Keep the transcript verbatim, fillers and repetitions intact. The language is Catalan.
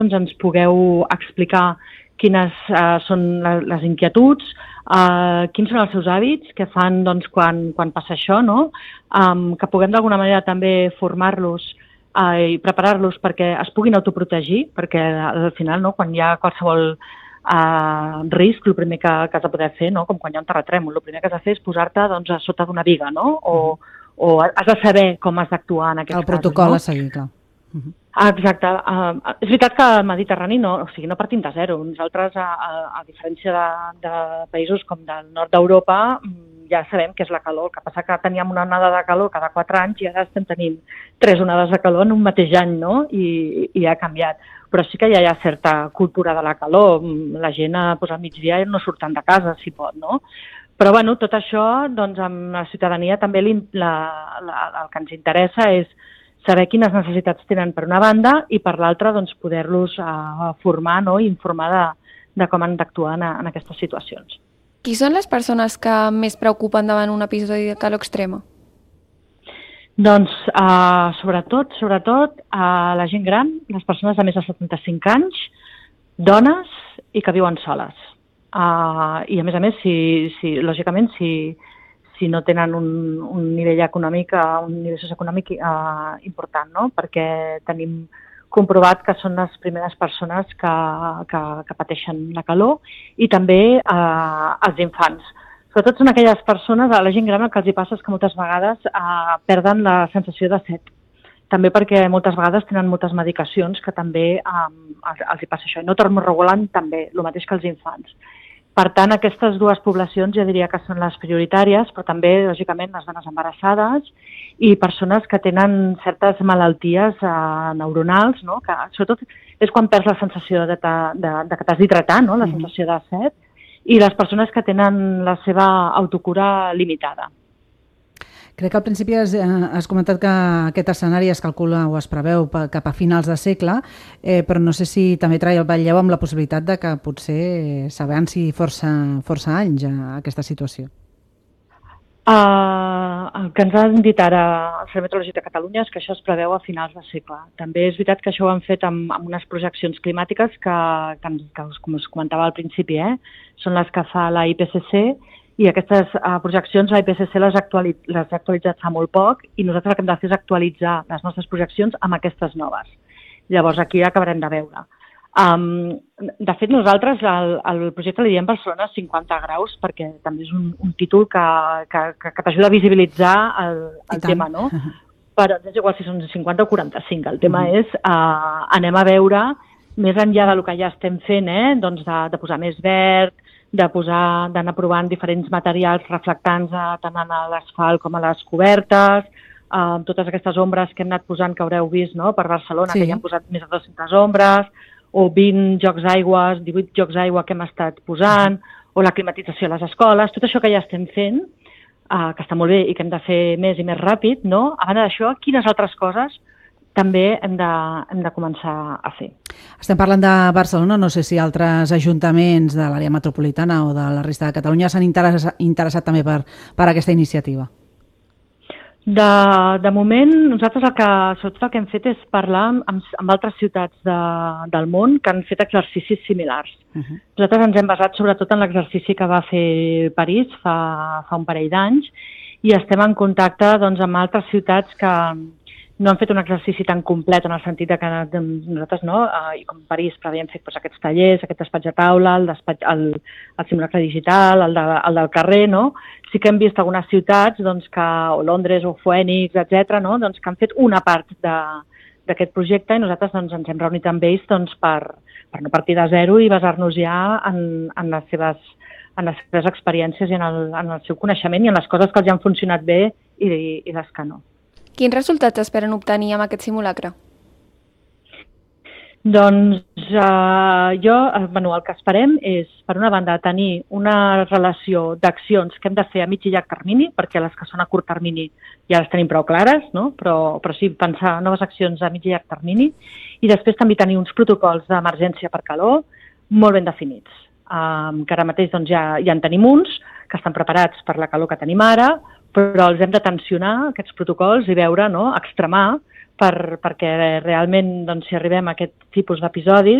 doncs, ens pugueu explicar quines uh, són les inquietuds, uh, quins són els seus hàbits, què fan doncs, quan, quan passa això, no? Um, que puguem d'alguna manera també formar-los uh, i preparar-los perquè es puguin autoprotegir, perquè al final, no, quan hi ha qualsevol uh, risc, el primer que, que has de poder fer, no, com quan hi ha un terratrèmol, el primer que has de fer és posar-te doncs, a sota d'una biga, no? O, o has de saber com has d'actuar en aquests casos. El protocol no? a seguir, clar. Uh-huh. Exacte. Uh, és veritat que al Mediterrani no, o sigui, no partim de zero. Nosaltres, a, a, a diferència de, de països com del nord d'Europa, ja sabem què és la calor. El que passa que teníem una onada de calor cada quatre anys i ara estem tenint tres onades de calor en un mateix any, no? I, i ha canviat. Però sí que ja hi ha certa cultura de la calor. La gent pues, al migdia no surten de casa, si pot, no? Però bueno, tot això, doncs, amb la ciutadania també la, la, el que ens interessa és saber quines necessitats tenen per una banda i per l'altra doncs, poder-los uh, formar, no? I informar de, de com han d'actuar en, en aquestes situacions. Qui són les persones que més preocupen davant un episodi de calor extrema? Doncs, uh, sobretot, sobretot, uh, la gent gran, les persones de més de setanta-cinc anys, dones i que viuen soles. Uh, I a més a més, si, si, lògicament, si... si no tenen un, un nivell econòmic, un nivell socioeconòmic eh, important, no? Perquè tenim comprovat que són les primeres persones que, que, que pateixen la calor i també eh, els infants. Sobretot són aquelles persones, a la gent gran el que els hi passa és que moltes vegades eh, perden la sensació de set. També perquè moltes vegades tenen moltes medicacions que també eh, els, els hi passa això. I no termorregulant també, el mateix que els infants. Per tant, aquestes dues poblacions jo diria que són les prioritàries, però també, lògicament, les dones embarassades i persones que tenen certes malalties eh, neuronals, no? Que sobretot és quan perds la sensació de, ta, de, de que t'has d'hidratar, no? La sensació de set, i les persones que tenen la seva autocura limitada. Crec que al principi has, has comentat que aquest escenari es calcula o es preveu cap a finals de segle, eh, però no sé si també treballeu amb la possibilitat de que potser s'avanci força, força anys a aquesta situació. Uh, el que ens han dit ara el Servei Meteorològic de Catalunya és que això es preveu a finals de segle. També és veritat que això ho han fet amb, amb unes projeccions climàtiques que, que, que, com us comentava al principi, eh, són les que fa la I P C C, i aquestes uh, projeccions la I P C C les, actuali les ha actualitzat fa molt poc i nosaltres el que hem de fer és actualitzar les nostres projeccions amb aquestes noves. Llavors aquí acabarem de veure. Um, de fet, nosaltres el, el projecte li diem Barcelona cinquanta graus perquè també és un, un títol que, que, que, que t'ajuda a visibilitzar el, el tema, no? Però és igual si són cinquanta o quaranta-cinc. El tema uh-huh. és, uh, anem a veure, més enllà del que ja estem fent, eh, doncs de, de posar més verd, de posar, d'anar provant diferents materials reflectants a, tant a l'asfalt com a les cobertes, amb totes aquestes ombres que hem anat posant, que haureu vist, no?, per Barcelona, sí. Que ja hem posat més de dues-centes ombres, o vint jocs d'aigües, divuit jocs d'aigua que hem estat posant, uh-huh. o la climatització a les escoles, tot això que ja estem fent, uh, que està molt bé i que hem de fer més i més ràpid, no? A banda d'això, quines altres coses també hem de, hem de començar a fer. Estem parlant de Barcelona, no sé si altres ajuntaments de l'àrea metropolitana o de la resta de Catalunya s'han interessat, interessat també per, per aquesta iniciativa. De, de moment, nosaltres el que, sobretot el que hem fet és parlar amb, amb altres ciutats de, del món que han fet exercicis similars. Uh-huh. Nosaltres ens hem basat sobretot en l'exercici que va fer París fa, fa un parell d'anys i estem en contacte doncs, amb altres ciutats que no han fet un exercici tan complet en el sentit de que nosaltres, no, uh, i com París, però havíem fet doncs, aquests tallers, aquest despatx a taula, el, despatx, el, el simulacre digital, el, de, el del carrer, no? Sí que hem vist algunes ciutats, doncs, que, o Londres o Phoenix, etcètera, no? Doncs, que han fet una part d'aquest projecte i nosaltres doncs, ens hem reunit amb ells doncs, per, per no partir de zero i basar-nos ja en, en, les seves, en les seves experiències i en el, en el seu coneixement i en les coses que els han funcionat bé i, i les que no. Quins resultats esperen obtenir amb aquest simulacre? Doncs eh, jo, bueno, el que esperem és, per una banda, tenir una relació d'accions que hem de fer a mig i llarg termini, perquè les que són a curt termini ja les tenim prou clares, no? però, però sí pensar noves accions a mig i llarg termini, i després també tenir uns protocols d'emergència per calor molt ben definits, um, que ara mateix doncs, ja, ja en tenim uns, que estan preparats per la calor que tenim ara, però els hem de tensionar, aquests protocols, i veure, no? Extremar, per, perquè realment doncs, si arribem a aquest tipus d'episodis